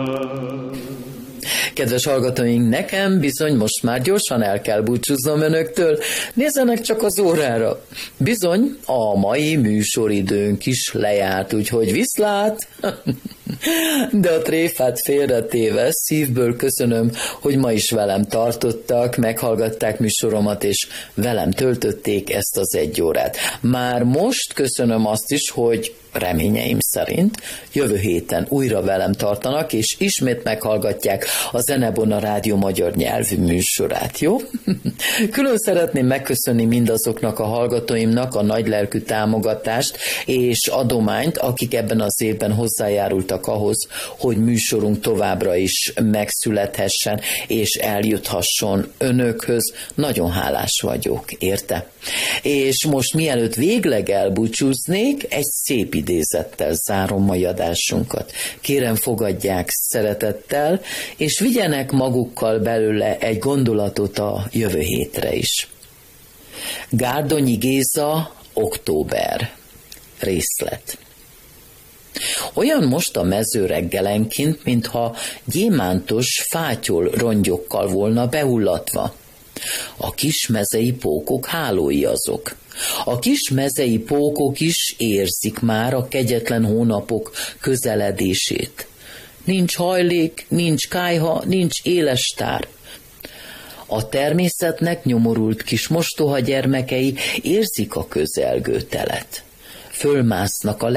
Kedves hallgatóink, nekem bizony most már gyorsan el kell búcsúznom önöktől. Nézzenek csak az órára. Bizony, a mai műsoridőnk is lejárt, úgyhogy viszlát! De a tréfát félretéve szívből köszönöm, hogy ma is velem tartottak, meghallgatták műsoromat, és velem töltötték ezt az 1 órát. Már most köszönöm azt is, hogy reményeim szerint jövő héten újra velem tartanak, és ismét meghallgatják a Zenebona Rádió magyar nyelvű műsorát, jó? Külön szeretném megköszönni mindazoknak a hallgatóimnak a nagylelkű támogatást és adományt, akik ebben az évben hozzájárultak ahhoz, hogy műsorunk továbbra is megszülethessen és eljuthasson önökhöz. Nagyon hálás vagyok, érte? És most mielőtt végleg elbúcsúznék, egy szép idézettel zárom mai adásunkat. Kérem, fogadják szeretettel, és vigyenek magukkal belőle egy gondolatot a jövő hétre is. Gárdonyi Géza, október. Részlet. Olyan most a mező reggelenként, mintha gyémántos fátyol rongyokkal volna behullatva. A kis mezei pókok hálói azok. A kis mezei pókok is érzik már a kegyetlen hónapok közeledését. Nincs hajlék, nincs kályha, nincs éles tár. A természetnek nyomorult kis mostoha gyermekei érzik a közelgő telet. Fölmásznak a